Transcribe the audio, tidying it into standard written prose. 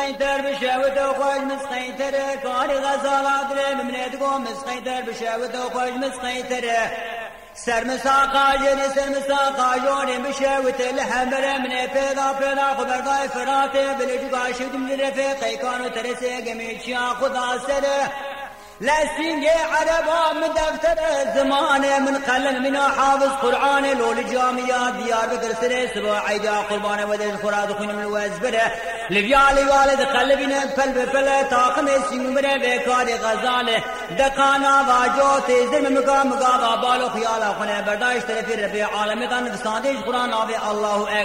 مسخيتر بشاوت وخوش مسخيتر كاري غزالات من تقوم مسخيتر بشاوت وخوش مسخيتر سرمساقا جري سرمساقا جوني بشاوت الحمر من بيضا خبرداي فراتي بلجوغا شد من رفيقي كانوا ترسي قميت شا خدا سره لسينجي عربا من دفتر الزمان من قلن من حافظ قرآن لول جاميات ديار بكر سري سبا عيدا قربان ودر خراد خين من الوزبره لبيالي والد قلبنا فل بفل طاقم سيمبره بكار غزاله دقانا واجوتي زرم مقام بالو خيالا خونه برداشت رفي ربي عالمي نفسانديش قرآن آبي الله